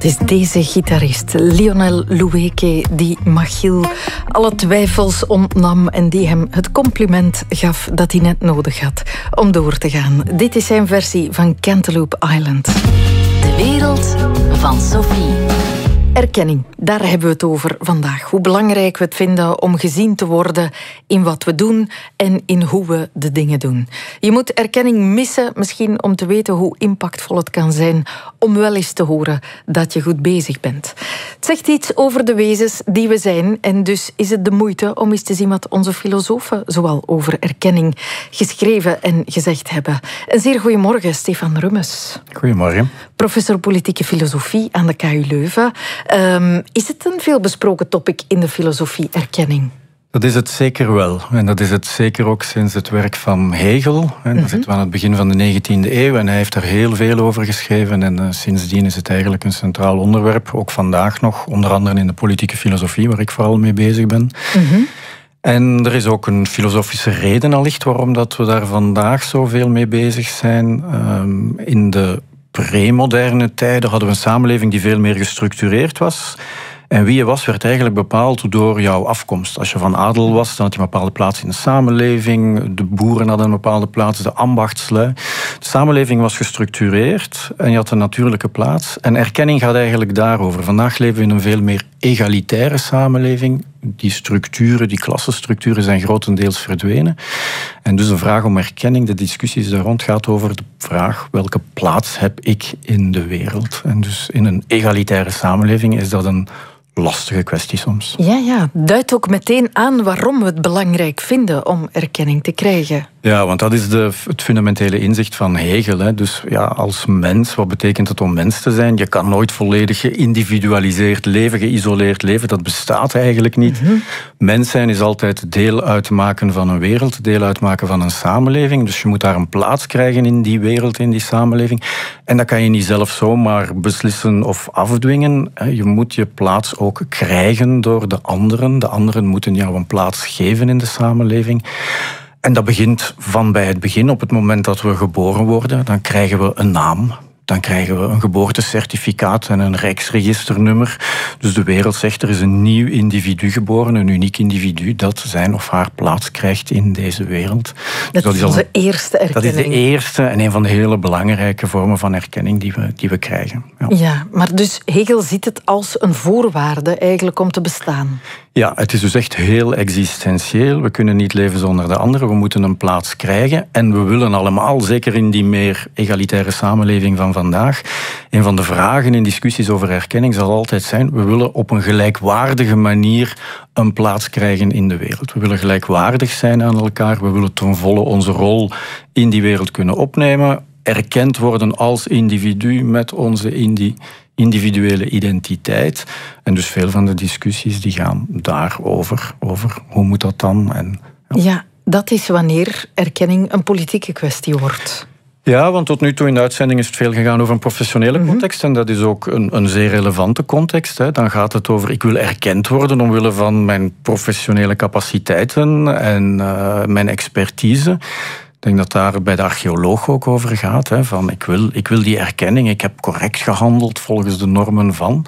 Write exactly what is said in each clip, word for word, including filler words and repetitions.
Het is deze gitarist, Lionel Loueke, die Machiel alle twijfels ontnam en die hem het compliment gaf dat hij net nodig had om door te gaan. Dit is zijn versie van Cantaloupe Island. De wereld van Sophie. Erkenning, daar hebben we het over vandaag. Hoe belangrijk we het vinden om gezien te worden in wat we doen en in hoe we de dingen doen. Je moet erkenning missen, misschien om te weten hoe impactvol het kan zijn om wel eens te horen dat je goed bezig bent. Het zegt iets over de wezens die we zijn en dus is het de moeite om eens te zien wat onze filosofen zoal over erkenning geschreven en gezegd hebben. Een zeer goedemorgen, Stefan Rummes. Goedemorgen. Professor politieke filosofie aan de K U Leuven. Um, is het een veelbesproken topic in de filosofie, erkenning? Dat is het zeker wel. En dat is het zeker ook sinds het werk van Hegel. En mm-hmm. Dat zitten we aan het begin van de negentiende eeuw en hij heeft daar heel veel over geschreven. En uh, sindsdien is het eigenlijk een centraal onderwerp, ook vandaag nog, onder andere in de politieke filosofie, waar ik vooral mee bezig ben. Mm-hmm. En er is ook een filosofische reden allicht waarom dat we daar vandaag zoveel mee bezig zijn. Um, in de pre-moderne tijden hadden we een samenleving die veel meer gestructureerd was. En wie je was, werd eigenlijk bepaald door jouw afkomst. Als je van adel was, dan had je een bepaalde plaats in de samenleving. De boeren hadden een bepaalde plaats, de ambachtslui. De samenleving was gestructureerd en je had een natuurlijke plaats. En erkenning gaat eigenlijk daarover. Vandaag leven we in een veel meer egalitaire samenleving. Die structuren, die klassenstructuren zijn grotendeels verdwenen. En dus een vraag om erkenning, de discussies daar rond gaat over de vraag welke plaats heb ik in de wereld. En dus in een egalitaire samenleving is dat een lastige kwestie soms. Ja, ja. Duidt ook meteen aan waarom we het belangrijk vinden om erkenning te krijgen. Ja, want dat is de, het fundamentele inzicht van Hegel. Hè. Dus ja, als mens, wat betekent het om mens te zijn? Je kan nooit volledig geïndividualiseerd leven, geïsoleerd leven. Dat bestaat eigenlijk niet. Mm-hmm. Mens zijn is altijd deel uitmaken van een wereld, deel uitmaken van een samenleving. Dus je moet daar een plaats krijgen in die wereld, in die samenleving. En dat kan je niet zelf zomaar beslissen of afdwingen. Je moet je plaats ook krijgen door de anderen. De anderen moeten jou een plaats geven in de samenleving. En dat begint van bij het begin. Op het moment dat we geboren worden, dan krijgen we een naam. Dan krijgen we een geboortecertificaat en een rijksregisternummer. Dus de wereld zegt er is een nieuw individu geboren, een uniek individu dat zijn of haar plaats krijgt in deze wereld. Dat, dus dat is onze al, eerste erkenning. Dat is de eerste en een van de hele belangrijke vormen van erkenning die we, die we krijgen. Ja. ja, maar dus Hegel ziet het als een voorwaarde eigenlijk om te bestaan. Ja, het is dus echt heel existentieel. We kunnen niet leven zonder de anderen. We moeten een plaats krijgen. En we willen allemaal, zeker in die meer egalitaire samenleving van vandaag, een van de vragen in discussies over erkenning zal altijd zijn, we willen op een gelijkwaardige manier een plaats krijgen in de wereld. We willen gelijkwaardig zijn aan elkaar. We willen ten volle onze rol in die wereld kunnen opnemen. Erkend worden als individu met onze indi- individuele identiteit. En dus veel van de discussies die gaan daarover. Over hoe moet dat dan? En, ja. ja, dat is wanneer erkenning een politieke kwestie wordt. Ja, want tot nu toe in de uitzending is het veel gegaan over een professionele mm-hmm. context. En dat is ook een, een zeer relevante context. Hè. Dan gaat het over, ik wil erkend worden omwille van mijn professionele capaciteiten en uh, mijn expertise. Ik denk dat daar bij de archeoloog ook over gaat. Hè, van ik wil, ik wil die erkenning, ik heb correct gehandeld volgens de normen van.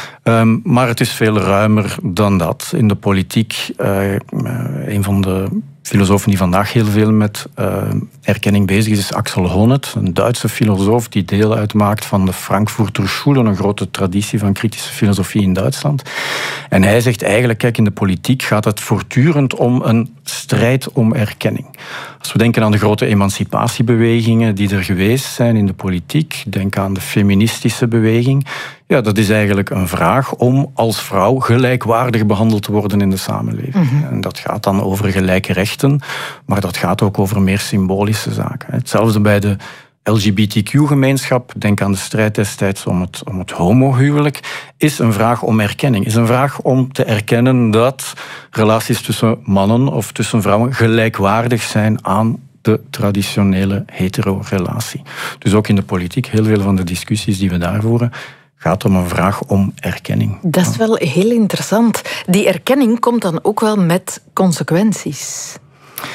Um, maar het is veel ruimer dan dat. In de politiek, uh, een van de filosofen die vandaag heel veel met uh, erkenning bezig is, is Axel Honneth, een Duitse filosoof die deel uitmaakt van de Frankfurter Schule, een grote traditie van kritische filosofie in Duitsland. En hij zegt eigenlijk, kijk, in de politiek gaat het voortdurend om een strijd om erkenning. Als we denken aan de grote emancipatiebewegingen die er geweest zijn in de politiek, denk aan de feministische beweging, ja, dat is eigenlijk een vraag om als vrouw gelijkwaardig behandeld te worden in de samenleving. Mm-hmm. En dat gaat dan over gelijke rechten, maar dat gaat ook over meer symbolische zaken. Hetzelfde bij de L G B T Q-gemeenschap, denk aan de strijd destijds om het, om het homohuwelijk, is een vraag om erkenning. Is een vraag om te erkennen dat relaties tussen mannen of tussen vrouwen gelijkwaardig zijn aan de traditionele hetero-relatie. Dus ook in de politiek, heel veel van de discussies die we daar voeren, gaat om een vraag om erkenning. Dat is wel heel interessant. Die erkenning komt dan ook wel met consequenties.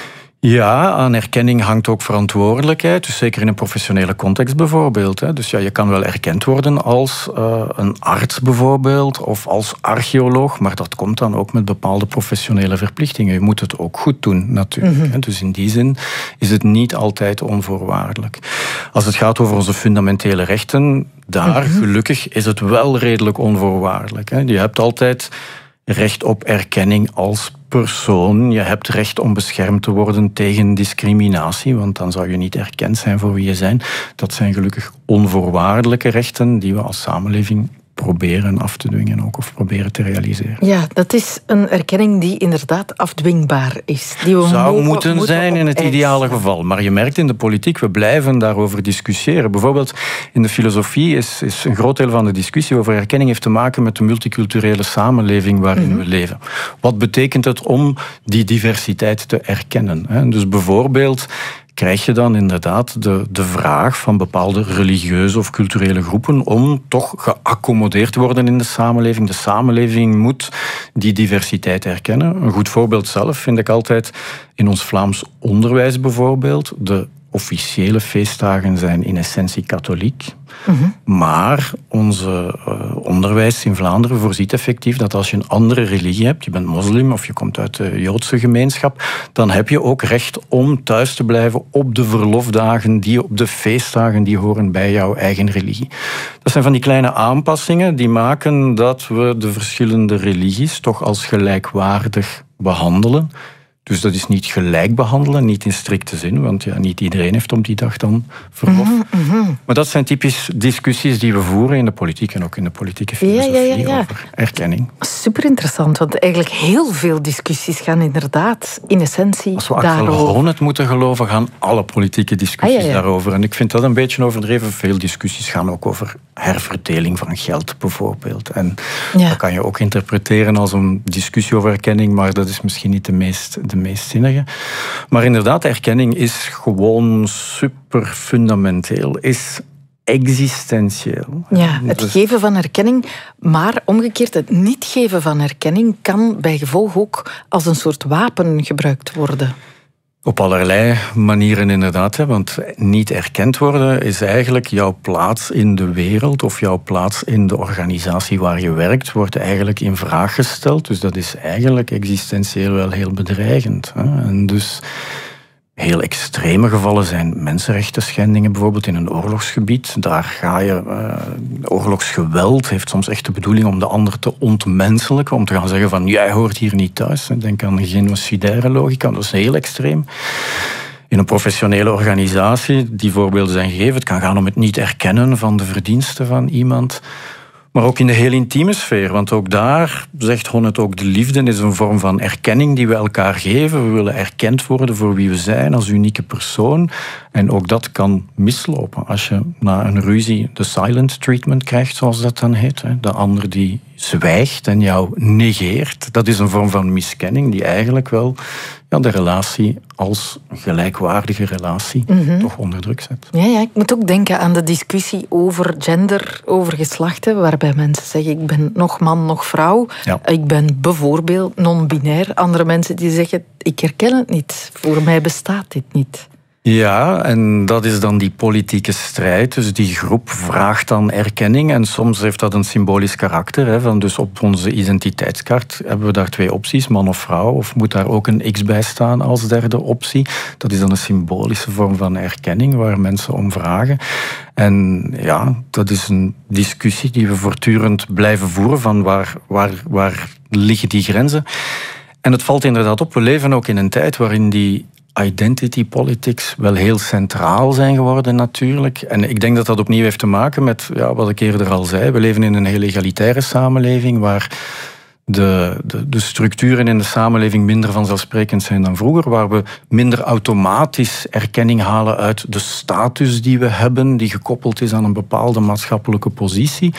Ja, aan erkenning hangt ook verantwoordelijkheid. Dus zeker in een professionele context bijvoorbeeld. Hè. Dus ja, je kan wel erkend worden als uh, een arts bijvoorbeeld, of als archeoloog, maar dat komt dan ook met bepaalde professionele verplichtingen. Je moet het ook goed doen, natuurlijk. Mm-hmm. Dus in die zin is het niet altijd onvoorwaardelijk. Als het gaat over onze fundamentele rechten, daar mm-hmm. gelukkig is het wel redelijk onvoorwaardelijk. Hè. Je hebt altijd recht op erkenning als persoon. Je hebt recht om beschermd te worden tegen discriminatie, want dan zou je niet erkend zijn voor wie je bent. Dat zijn gelukkig onvoorwaardelijke rechten die we als samenleving proberen af te dwingen ook, of proberen te realiseren. Ja, dat is een erkenning die inderdaad afdwingbaar is. Die we zou mogen, moeten, moeten zijn in het eisen. ideale geval. Maar je merkt in de politiek, we blijven daarover discussiëren. Bijvoorbeeld in de filosofie is, is een groot deel van de discussie over erkenning heeft te maken met de multiculturele samenleving waarin mm-hmm. we leven. Wat betekent het om die diversiteit te erkennen? Hè? Dus bijvoorbeeld krijg je dan inderdaad de, de vraag van bepaalde religieuze of culturele groepen om toch geaccommodeerd te worden in de samenleving. De samenleving moet die diversiteit erkennen. Een goed voorbeeld zelf vind ik altijd in ons Vlaams onderwijs bijvoorbeeld. De officiële feestdagen zijn in essentie katholiek. Mm-hmm. Maar onze uh, onderwijs in Vlaanderen voorziet effectief dat als je een andere religie hebt, je bent moslim of je komt uit de Joodse gemeenschap, dan heb je ook recht om thuis te blijven op de verlofdagen, die, op de feestdagen die horen bij jouw eigen religie. Dat zijn van die kleine aanpassingen die maken dat we de verschillende religies toch als gelijkwaardig behandelen. Dus dat is niet gelijk behandelen, niet in strikte zin, want ja, niet iedereen heeft op die dag dan verlof. Mm-hmm, mm-hmm. Maar dat zijn typisch discussies die we voeren in de politiek en ook in de politieke filosofie ja, ja, ja, ja. over erkenning. Super interessant, want eigenlijk heel veel discussies gaan inderdaad in essentie Als we daarover. Axel Honneth moeten geloven, gaan alle politieke discussies ah, ja, ja. daarover. En ik vind dat een beetje overdreven. Veel discussies gaan ook over herverdeling van geld bijvoorbeeld. En ja. dat kan je ook interpreteren als een discussie over erkenning, maar dat is misschien niet de meest... de meest zinnige. Maar inderdaad, erkenning is gewoon super fundamenteel, is existentieel. Ja, het dus geven van erkenning, maar omgekeerd, het niet geven van erkenning kan bij gevolg ook als een soort wapen gebruikt worden. Op allerlei manieren inderdaad, want niet erkend worden is eigenlijk jouw plaats in de wereld of jouw plaats in de organisatie waar je werkt, wordt eigenlijk in vraag gesteld. Dus dat is eigenlijk existentieel wel heel bedreigend. En dus heel extreme gevallen zijn mensenrechten schendingen, bijvoorbeeld in een oorlogsgebied. Daar ga je... Uh, oorlogsgeweld heeft soms echt de bedoeling om de ander te ontmenselijken, om te gaan zeggen van, jij hoort hier niet thuis. Denk aan een genocidaire logica, dat is heel extreem. In een professionele organisatie, die voorbeelden zijn gegeven, het kan gaan om het niet erkennen van de verdiensten van iemand. Maar ook in de heel intieme sfeer, want ook daar zegt Honneth ook, de liefde is een vorm van erkenning die we elkaar geven. We willen erkend worden voor wie we zijn als unieke persoon. En ook dat kan mislopen als je na een ruzie de silent treatment krijgt, zoals dat dan heet. De ander die zwijgt en jou negeert. Dat is een vorm van miskenning die eigenlijk wel ja, de relatie als gelijkwaardige relatie mm-hmm. toch onder druk zet. Ja, ja, ik moet ook denken aan de discussie over gender, over geslachten, waarbij mensen zeggen, ik ben nog man, nog vrouw. Ja. Ik ben bijvoorbeeld non-binair. Andere mensen die zeggen, ik herken het niet. Voor mij bestaat dit niet. Ja, en dat is dan die politieke strijd. Dus die groep vraagt dan erkenning. En soms heeft dat een symbolisch karakter. Hè, van dus op onze identiteitskaart hebben we daar twee opties, man of vrouw. Of moet daar ook een X bij staan als derde optie. Dat is dan een symbolische vorm van erkenning waar mensen om vragen. En ja, dat is een discussie die we voortdurend blijven voeren van waar, waar, waar liggen die grenzen. En het valt inderdaad op, we leven ook in een tijd waarin die identity politics wel heel centraal zijn geworden natuurlijk. En ik denk dat dat opnieuw heeft te maken met ja, wat ik eerder al zei. We leven in een heel egalitaire samenleving waar de, de, de structuren in de samenleving minder vanzelfsprekend zijn dan vroeger. Waar we minder automatisch erkenning halen uit de status die we hebben, die gekoppeld is aan een bepaalde maatschappelijke positie.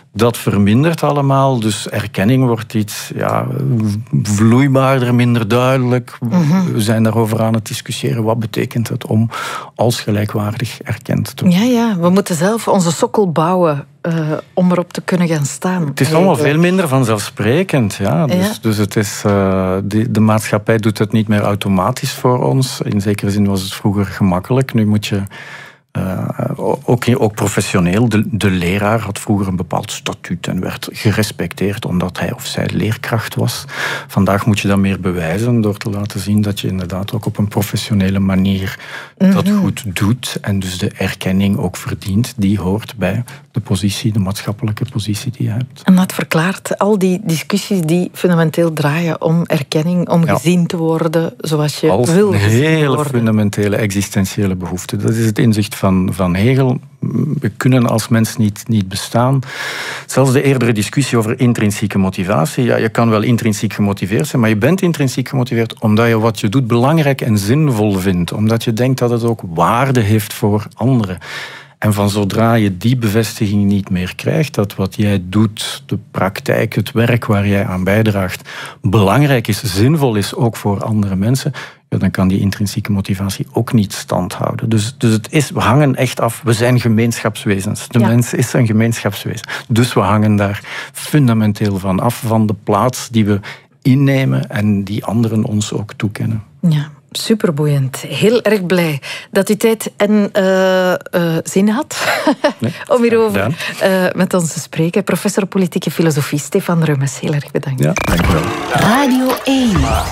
Dat vermindert allemaal, dus erkenning wordt iets ja, vloeibaarder, minder duidelijk. Mm-hmm. We zijn daarover aan het discussiëren. Wat betekent het om als gelijkwaardig erkend te worden? Ja, ja, we moeten zelf onze sokkel bouwen uh, om erop te kunnen gaan staan. Het is eigenlijk allemaal veel minder vanzelfsprekend. Ja. Dus, ja. dus het is, uh, de, de maatschappij doet het niet meer automatisch voor ons. In zekere zin was het vroeger gemakkelijk. Nu moet je... Uh, ook, ook professioneel. De, de leraar had vroeger een bepaald statuut en werd gerespecteerd omdat hij of zij leerkracht was. Vandaag moet je dat meer bewijzen door te laten zien dat je inderdaad ook op een professionele manier mm-hmm. dat goed doet en dus de erkenning ook verdient. Die hoort bij de positie, de maatschappelijke positie die je hebt. En dat verklaart al die discussies die fundamenteel draaien om erkenning, om ja. gezien te worden zoals je Als wil een gezien hele worden. Fundamentele existentiële behoefte. Dat is het inzicht van, van Hegel. We kunnen als mens niet, niet bestaan. Zelfs de eerdere discussie over intrinsieke motivatie. Ja, je kan wel intrinsiek gemotiveerd zijn, maar je bent intrinsiek gemotiveerd omdat je wat je doet belangrijk en zinvol vindt. Omdat je denkt dat het ook waarde heeft voor anderen. En van zodra je die bevestiging niet meer krijgt, dat wat jij doet, de praktijk, het werk waar jij aan bijdraagt, belangrijk is, zinvol is, ook voor andere mensen, ja, dan kan die intrinsieke motivatie ook niet stand houden. Dus, dus het is, we hangen echt af, we zijn gemeenschapswezens. De ja. mens is een gemeenschapswezen. Dus we hangen daar fundamenteel van af, van de plaats die we innemen en die anderen ons ook toekennen. Ja. Superboeiend. Heel erg blij dat u tijd en uh, uh, zin had nee, om hierover uh, met ons te spreken. Professor politieke filosofie Stefan Reumes, heel erg bedankt. Ja, dank u wel. Radio één.